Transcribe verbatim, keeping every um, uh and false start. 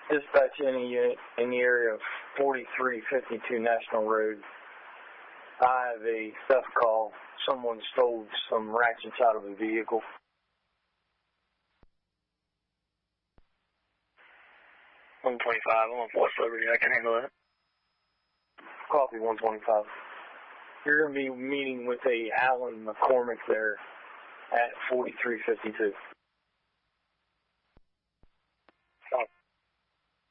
Dispatch any unit in the area of forty-three fifty-two National Road. I have a theft call. Someone stole some ratchets out of a vehicle. one twenty-five, I'm on Forest Liberty. I can handle that. Copy, one twenty-five. You're going to be meeting with a Alan McCormick there at forty-three fifty-two.